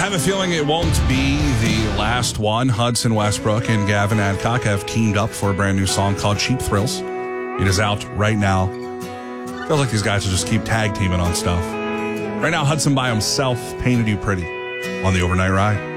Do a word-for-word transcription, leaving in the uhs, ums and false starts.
have a feeling it won't be the last one. Hudson Westbrook and Gavin Adcock have teamed up for a brand new song called Cheap Thrills. It is out right now. Feels like these guys will just keep tag teaming on stuff. Right now, Hudson by himself, Painted You Pretty on the Overnight Ride.